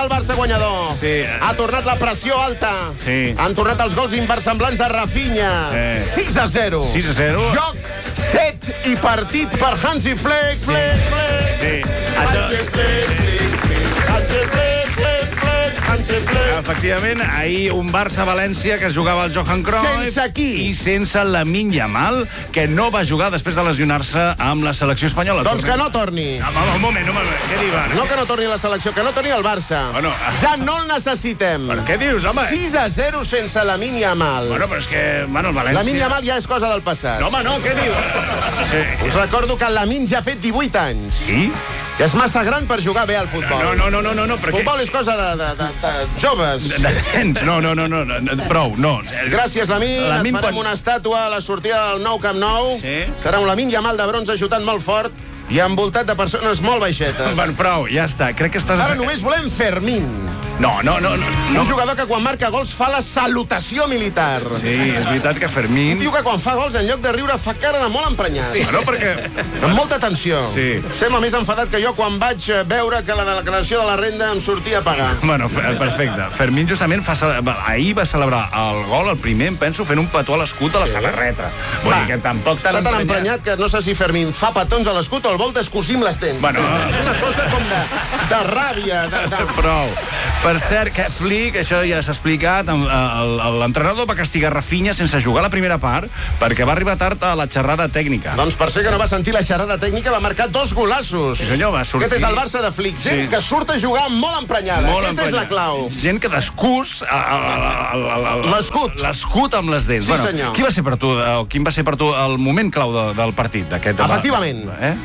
el Barça guanyador. Sí. Ha tornat la pressió alta. Sí. Han tornat els gols inversemblants de Rafinha. 6-0. 6-0. Joc, set i partit per Hansi Flick. Flick. Sí. Hansi Flick. Efectivament, ahir un Barça-València que jugava al Johan Cruyff. Sense qui? I sense Lamine Yamal, que no va jugar després de lesionar-se amb la selecció espanyola. Doncs que no torni. Un moment, què diu ara? No que no torni la selecció, que no torni el Barça. Bueno, ja no el necessitem. Però què dius, home? 6-0 sense Lamine Yamal. Bueno, però és que, bueno, el València... Lamine Yamal ja és cosa del passat. No, home, no, què diu? Sí. Us recordo que el Lamine ja ha fet 18 anys. I? Que és massa gran per jugar bé al futbol. No, perquè... Futbol és cosa de joves. De nens, no, prou, no. Gràcies, Lamine, et farem una estàtua a la sortida del nou Camp Nou. Sí. Serà un Lamine Yamal de bronze xutant molt fort i envoltat de persones molt baixetes. Bueno, prou, ja està, crec que estàs... Ara només volem Fermín. No. Un jugador que quan marca gols fa la salutació militar. Sí, és veritat que Fermín... Un tio que quan fa gols, en lloc de riure, fa cara de molt emprenyat. Sí, no, perquè... Amb molta tensió. Sí. Sembla més enfadat que jo quan vaig veure que la declaració de la renda em sortia a pagar. Bueno, perfecte. Fermín justament ahir va celebrar el gol, el primer, em penso, fent un petó a l'escut a la samarreta. Vull dir que tampoc tan emprenyat. Està tan emprenyat que no sé si Fermín fa petons a l'escut o el vol descosir amb les dents. Bueno... Una cosa com de ràbia. Prou. Per cert, que Flick, això ja s'ha explicat, l'entrenador va castigar Rafinha sense jugar la primera part perquè va arribar tard a la xerrada tècnica. Doncs per ser que no va sentir la xerrada tècnica va marcar 2 golassos. Sí, senyor, va sortir... Aquest és el Barça de Flick. Gent que surt a jugar molt emprenyada. Aquesta és la clau. Gent que descús l'escut amb les dents. Sí, senyor. Quin va ser per tu el moment clau del partit? Efectivament.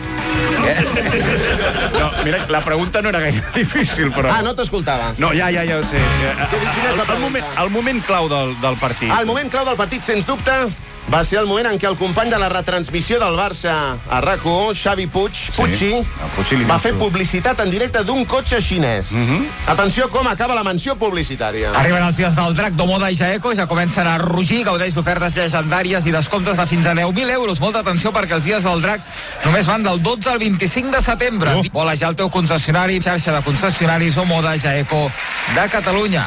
No, mira, la pregunta no era gaire difícil, però... Ah, no t'escoltava. No, ja ho sé. El moment clau del partit. El moment clau del partit, sens dubte, va ser el moment en què el company de la retransmissió del Barça a RAC1, Xavi Puig, va fer publicitat en directe d'un cotxe xinès. Atenció com acaba la menció publicitària. Arriben els dies del drac d'Omoda i Jaeco i ja comencen a rugir, gaudeix d'ofertes llegendàries i descomptes de fins a 10.000 euros. Molta atenció perquè els dies del drac només van del 12 al 25 de setembre. Volejar el teu concessionari, xarxa de concessionaris Omoda i Jaeco de Catalunya.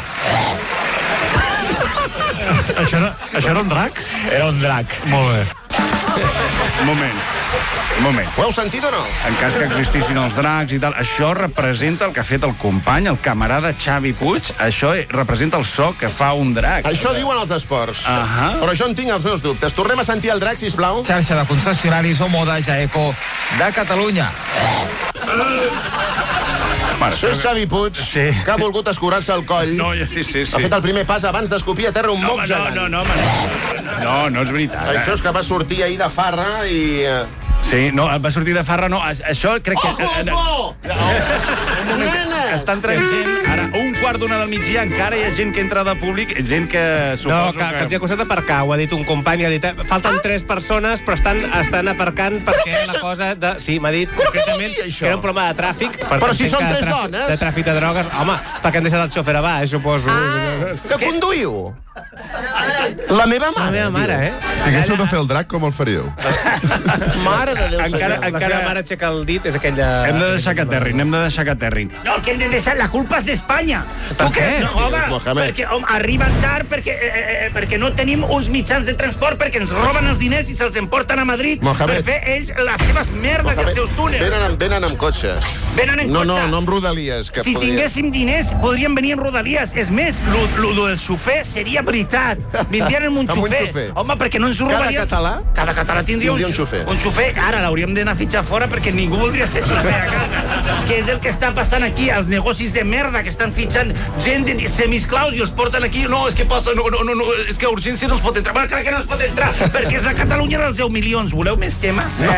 Això era un drac? Era un drac. Molt bé. Un moment. Ho heu sentit o no? En cas que existissin els dracs i tal, això representa el que ha fet el company, el camarada Xavi Puig, això representa el so que fa un drac. Això diuen els esports. Però jo en tinc els meus dubtes. Tornem a sentir el drac, sisplau. Xarxa de concessionaris Omoda Jaeco de Catalunya. Això és Xavi Puig, que ha volgut escurar-se el coll. Sí. Ha fet el primer pas abans d'escopir a terra un moc gegant. No és veritat. Això és que va sortir ahir de farra i... Sí, no, va sortir de farra, no. Això crec que... Ojo! Està entrant gent, ara, 1:15 del migdia, encara hi ha gent que entra de públic, gent que suposo que els hi ha costat aparcar, ho ha dit un company, ha dit, falten 3 persones, però estan aparcant perquè la cosa de... Sí, m'ha dit concretament que era un problema de tràfic. Però si són 3 dones. De tràfic de drogues. Home, perquè han deixat el xòfer a baix, suposo. Que conduïu? La meva mare. La meva mare, Si haguéssiu de fer el drac, com el faríeu? Mare de Déu, senyor. La seva mare aixeca el dit, és aquella... Hem de deixar que aterrin, No, que hem de deixar la culpa és d'Espanya. Per què? No, home, perquè arriben tard, perquè no tenim uns mitjans de transport, perquè ens roben els diners i se'ls emporten a Madrid per fer ells les seves merdes i els seus túnels. Venen amb cotxe. Venen en cotxe. No amb rodalies. Si tinguéssim diners, podríem venir en rodalies. És més, lo del xofer seria veritat. Vindrien amb un xofer. Home, perquè no ens ho robarien. Cada català tindria un xofer. Un xofer, ara l'hauríem d'anar a fitxar fora perquè ningú voldria ser xofer a casa. Què és el que està passant aquí? Els negocis de merda que estan fitxant gent de semisclaus i els porten aquí. No, és que passa, no, és que a urgència no es pot entrar. Bueno, clar que no es pot entrar, perquè és la Catalunya dels 10 milions. Voleu més temes? No.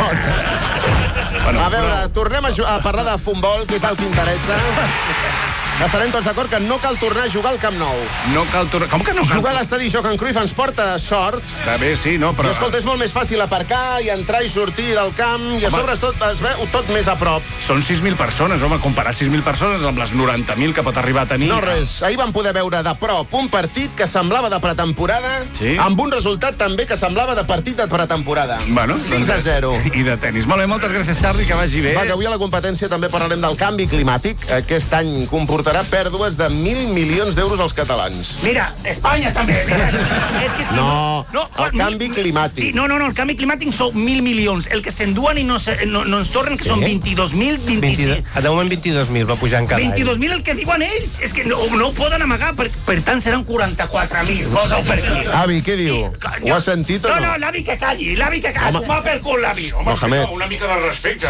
A veure, tornem a parlar de futbol, que és el que interessa. Estarem tots d'acord que no cal tornar a jugar al Camp Nou. No cal tornar... Com que no cal? Jugar a l'estadi Johan Cruyff ens porta sort. Està bé, sí, no, però... I escolta, és molt més fàcil aparcar i entrar i sortir del camp i a sobre es veu tot més a prop. Són 6.000 persones, home, comparar 6.000 persones amb les 90.000 que pot arribar a tenir... No res, ahir vam poder veure de prop un partit que semblava de pretemporada, amb un resultat també que semblava de partit de pretemporada. Bueno, 6-0. I de tenis. Molt bé, moltes gràcies, Charlie, que vagi bé. Va, que avui a la competència també parlarem del canvi climàtic. Aquest any comportarà comportarà pèrdues de 1.000 milions d'euros als catalans. Mira, Espanya també. Mira, és que si el canvi climàtic. Sí, no, el canvi climàtic són 1.000 milions. El que s'enduen i no ens tornen, que són 22.000, 25... De moment 22.000 va pujar en cada any. 22.000 el que diuen ells. És que no ho poden amagar, per tant seran 44.000. Posa-ho per aquí. Avi, què diu? Ho has sentit o no? No, l'avi que calli, Toma pel cul, l'avi. Mohamed. Una mica de respecte.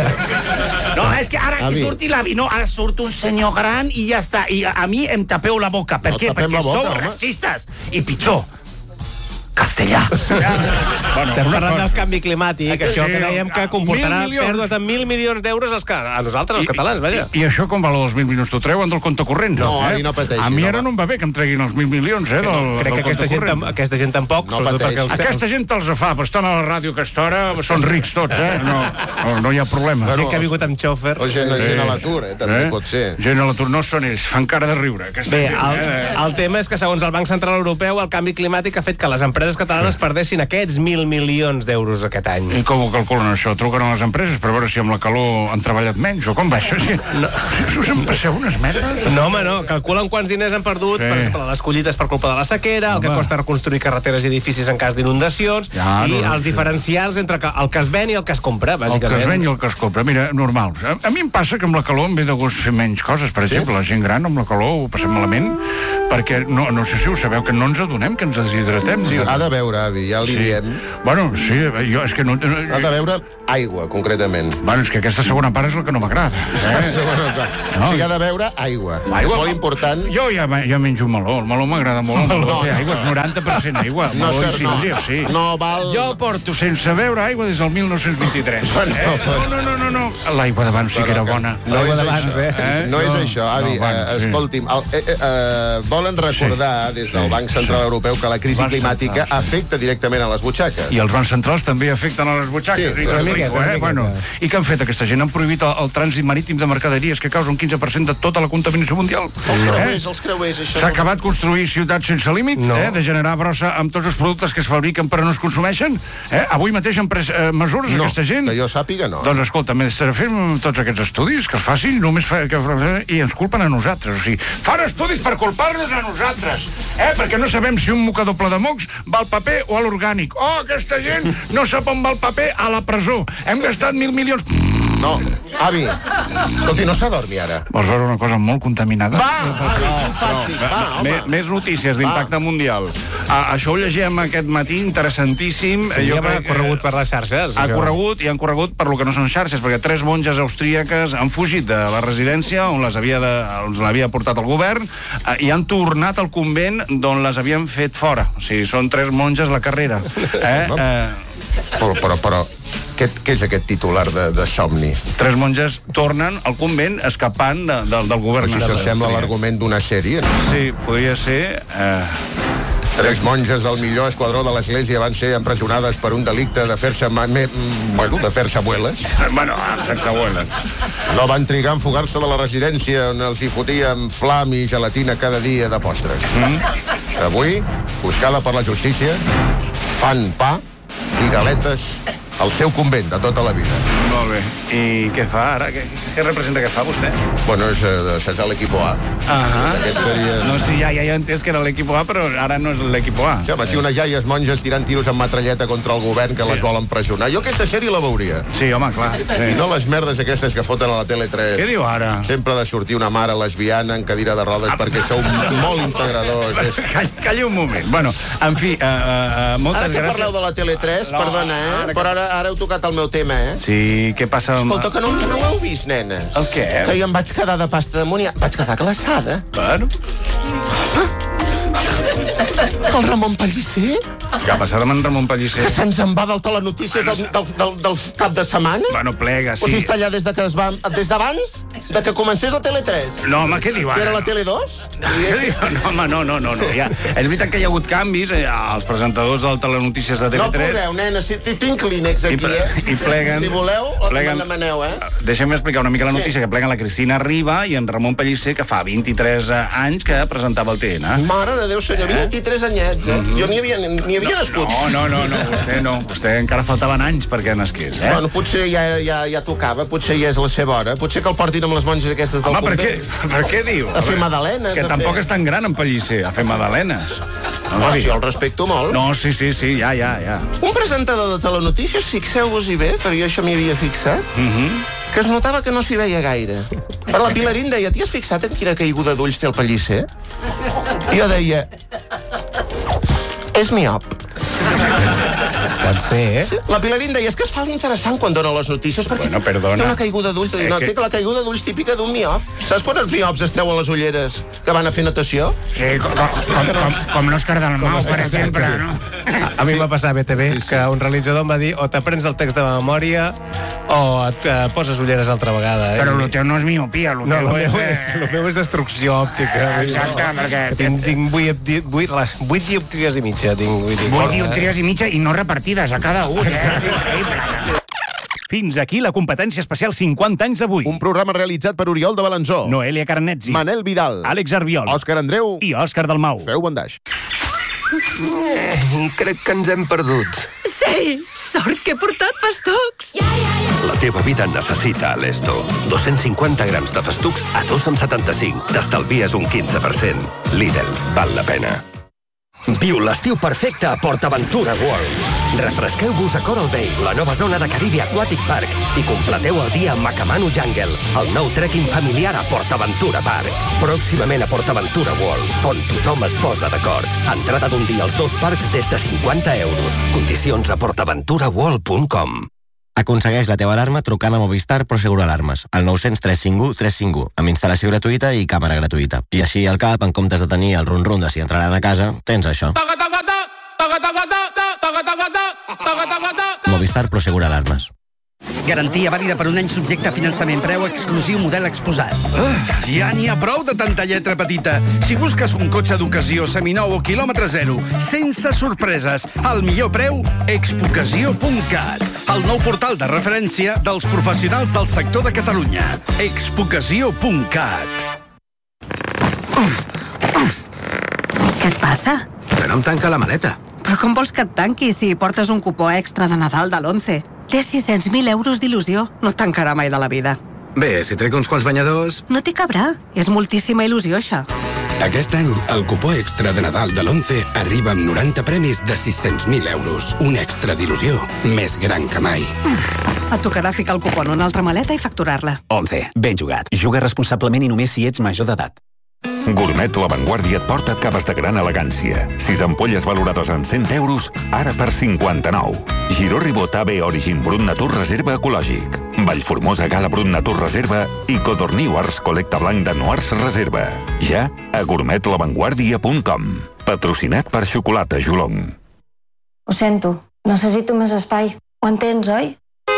No, és que ara que surti l'avi, no, ara surt un senyor gran i ja està. I a mi em tapeu la boca. Per què? Perquè sou racistes. I pitjor, castellà. Estem parlant del canvi climàtic, això que dèiem que comportarà pèrdues de 1.000 milions d'euros a nosaltres, els catalans, vaja. I això com val els 1.000 milions? T'ho treuen del compte corrent? No, Avi, no pateixi. A mi ara no em va bé que em treguin els 1.000 milions, del crec que aquesta gent tampoc. Aquesta gent te'ls fa, però estan a la ràdio a aquesta hora, són rics tots, no hi ha problema. Gent que ha vingut amb xòfer. O gent a l'atur, també pot ser. Gent a l'atur, no són ells, fan cara de riure. Bé, el tema és que segons el Banc Central Europeu el canvi climàtic ha fet que les empreses catalanes perdessin aquests 1.000 milions d'euros aquest any. I com ho calculen això? Truquen a les empreses per veure si amb la calor han treballat menys o com va això? Us en passeu unes merdes? No, home, no. Calculen quants diners han perdut, per exemple, les collites per culpa de la sequera, el que costa reconstruir carreteres i edificis en cas d'inundacions, i els diferencials entre el que es ven i el que es compra, bàsicament. El que es ven i el que es compra. Mira, normal. A mi em passa que amb la calor em ve de gust fer menys coses. Per exemple, la gent gran amb la calor ho passem malament, perquè no sé si ho sabeu, que no ens adonem que ens deshidratem. Sí, ha de veure, Avi, ja li diem. Bueno, sí, jo és que no... Ha de veure aigua, concretament. Bueno, és que aquesta segona part és el que no m'agrada. O sigui, ha de veure aigua. És molt important. Jo ja menjo meló, el meló m'agrada molt. El meló té aigua, és 90% aigua. No val... Jo porto sense beure aigua des del 1923. No. L'aigua d'abans sí que era bona. L'aigua d'abans, No és això, Avi. Escolti'm, volen recordar des del Banc Central Europeu que la crisi climàtica afecta directament a les butxaques. I els bancs centrals també afecten a les butxaques. I què han fet aquesta gent? Han prohibit el trànsit marítim de mercaderies que causa un 15% de tota la contaminació mundial. Els creuers, això... S'ha acabat construir ciutats sense límit, de generar brossa amb tots els productes que es fabriquen però no es consumeixen. Avui mateix han pres mesures aquesta gent. Que jo sàpiga, no. Doncs escolta, fem tots aquests estudis, que es facin, i ens culpen a nosaltres. O sigui, fan estudis per culpar-nos a nosaltres, perquè no sabem si un mocador ple de mocs va al paper o a l'orgànic. Aquesta gent no sap on va el paper, a la presó. Hem gastat 1.000 milions... No, Avi, escolti, no s'adormi ara. Vols veure una cosa molt contaminada? Va, Més notícies d'impacte mundial. Això ho llegim aquest matí, interessantíssim. Sí, ha corregut per les xarxes. Ha corregut, i han corregut per lo que no són xarxes, perquè 3 monges austríaques han fugit de la residència on l'havia portat el govern i han tornat al convent d'on les havien fet fora. O sigui, són 3 monges la carrera. Però què és aquest titular de somni? 3 monges tornen al convent escapant del govern. Això sembla l'argument d'una sèrie. Sí, podria ser... 3 monges del millor esquadró de l'Església van ser empresonades per un delicte de fer-se abueles. Bueno, fer-se abueles. No van trigar a fugar-se de la residència on els hi fotíem flam i gelatina cada dia de postres. Avui, buscada per la justícia, fan pa i galetes al seu convent de tota la vida. Molt bé. I què fa ara? Què representa que fa vostè? Bueno, és l'equipo A. Aquest seria... No, sí, ja he entès que era l'equipo A, però ara no és l'equipo A. Sí, home, si unes iaies monges tirant tiros amb matralleta contra el govern que les volen pressionar. Jo aquesta sèrie la veuria. Sí, home, clar. I no les merdes aquestes que foten a la Tele3. Què diu ara? Sempre ha de sortir una mare lesbiana en cadira de rodes perquè sou molt integradors. Calli un moment. Bueno, en fi, moltes gràcies. Ara que parleu de la Tele3, perdona, però ara heu tocat el meu tema, Sí, què passa? Escolta, que no ho heu vist, nenes. El què? Que jo em vaig quedar de pasta d'amoníac. Vaig quedar glaçada. Bueno. El Ramon Pellicer? Què ha passat amb en Ramon Pellicer? Que se'ns en va del telenotícies del cap de setmana? Bueno, plega, sí. O sigui, està allà des d'abans de que comencés la Tele3. No, home, què diu ara? Que era la Tele2? No, home, no. Ja. És veritat que hi ha hagut canvis, els presentadors del telenotícies de TV3... No podreu, nena, tinc clínex aquí, I pleguen... Si voleu, me'n demaneu, Deixem explicar una mica la notícia, que pleguen la Cristina Riba i en Ramon Pellicer, que fa 23 anys que presentava el TN. Mare de Déu, senyor, 23 anyets, Jo ni havia nascut. No, vostè no. Vostè encara faltaven anys perquè nasqués, Bueno, potser ja tocava, potser ja és la seva hora. Potser que el portin amb les monges aquestes del convent. Per què diu? A fer magdalenes. Que tampoc és tan gran en Pellicer, a fer magdalenes. Jo el respecto molt. No, sí, ja. Un presentador de telenotícies, fixeu-vos-hi bé, perquè jo això m'hi havia fixat, que es notava que no s'hi veia gaire. Per la Pilarín deia, t'hi has fixat en quina caiguda d'ulls té el Pellicer? Jo deia, és miop. Pot ser, eh? Sí, la Pilarín deia, és que es fa interessant quan dona les notícies, perquè té una caiguda d'ulls. No, té la caiguda d'ulls típica d'un miop. Saps quan els miops es treuen les ulleres que van a fer natació? Sí, com l'Òscar Dalmau, per exemple, no? A mi em va passar a BTV que un realitzador em va dir o t'aprens el text de memòria o et poses ulleres altra vegada. Però el teu no és miopia, el meu és destrucció òptica. Exacte, perquè... Tinc 8 dioptries i mitja. 8 dioptries i mitja i no repartides a cada un, Fins aquí la competència especial 50 anys d'avui. Un programa realitzat per Oriol de Balanzó, Noelia Carnetzi, Manel Vidal, Àlex Arbiol, Òscar Andreu i Òscar Dalmau. Feu bondaix. Crec que ens hem perdut. Sí, sort que he portat festucs. La teva vida necessita Alesto. 250 grams de festucs a 2,75. T'estalvies un 15%. Lidl, val la pena. Viu l'estiu perfecte a PortAventura World. Refresqueu-vos a Coral Bay, la nova zona de Caribe Aquatic Park, i completeu el dia amb Macamano Jungle, el nou trekking familiar a PortAventura Park. Pròximament a PortAventura World, on tothom es posa d'acord. Entrada d'un dia als 2 parcs des de 50 euros. Condicions a portaventuraworld.com. Aconsegueix la teva alarma trucant a Movistar Prosegur Alarmes, al 900 351 351, amb instal·lació gratuïta i càmera gratuïta. I així al cap, en comptes de tenir el rum-rum de si entraran a casa, tens això. Movistar Prosegur Alarmes. Garantia vàlida per un any subjecte a finançament. Preu exclusiu, model exposat. Ja n'hi ha prou de tanta lletra petita. Si busques un cotxe d'ocasió seminou o quilòmetre zero, sense sorpreses, al millor preu, expocasió.cat. El nou portal de referència dels professionals del sector de Catalunya. expocasió.cat. Què et passa? Que no em tanca la maleta. Però com vols que et tanqui si portes un cupó extra de Nadal de l'11? Té 600.000 euros d'il·lusió. No et tancarà mai de la vida. Bé, si trec uns quants banyadors... No t'hi cabrà. És moltíssima il·lusió, això. Aquest any, el cupó extra de Nadal de l'11 arriba amb 90 premis de 600.000 euros. Un extra d'il·lusió més gran que mai. Et tocarà ficar el cupó en una altra maleta i facturar-la. 11. Ben jugat. Juga responsablement i només si ets major d'edat. Gourmet La Vanguardia et porta caves de gran elegància. 6 ampolles valorades en 100 euros, ara per 59. Giró Ribot AB Origin Brut Natur Reserva Ecològic. Vallformosa Gala Brut Natur Reserva i Codorniu Ars Col·lecta Blanc de Noars Reserva. Ja a gourmetlavanguardia.com. Patrocinat per Xocolata Jolong. Ho sento, necessito més espai. Ho entens, oi?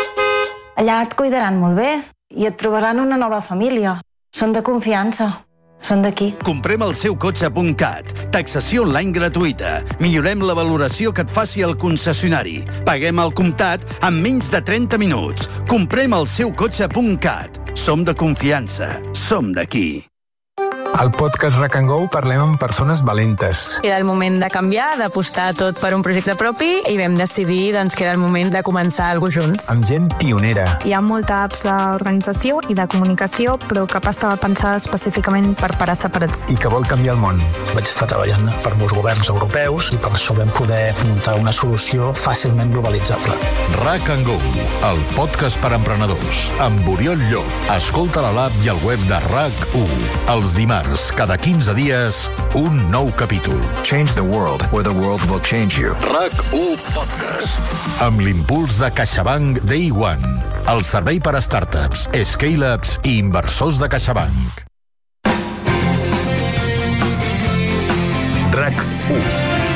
Allà et cuidaran molt bé i et trobaran una nova família. Són de confiança. Són d'aquí. Comprem el seu cotxe.cat. Taxació online gratuïta. Millorem la valoració que et faci el concessionari. Paguem al comptat en menys de 30 minuts. Comprem el seu cotxe.cat. Som de confiança. Som d'aquí. Al podcast Rack and Go parlem amb persones valentes. Era el moment de canviar, d'apostar tot per un projecte propi i vam decidir que era el moment de començar alguna cosa junts. Amb gent pionera. Hi ha molta apps d'organització i de comunicació, però cap estava pensada específicament per parar separats. I que vol canviar el món. Vaig estar treballant per molts governs europeus i per això vam poder muntar una solució fàcilment globalitzable. Rack and Go, el podcast per emprenedors, amb Oriol Llop. Escolta a l'app i al web de RAC1. Els dimarts, cada 15 dies, un nou capítol. Change the world, or the world will change you. RAC1 Podcast. Amb l'impuls de CaixaBank Day One, el servei per a startups, scale-ups i inversors de CaixaBank. RAC1.